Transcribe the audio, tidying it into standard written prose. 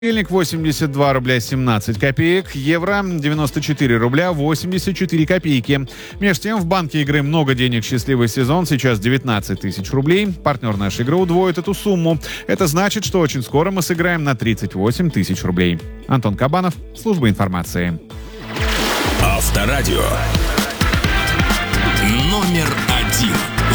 Понедельник 82 рубля 17 копеек, евро 94 рубля 84 копейки. Между тем в банке игры «Много денег. Счастливый сезон» сейчас 19 тысяч рублей. Партнер нашей игры удвоит эту сумму. Это значит, что очень скоро мы сыграем на 38 тысяч рублей. Антон Кабанов, служба информации. Авторадио. Номер один.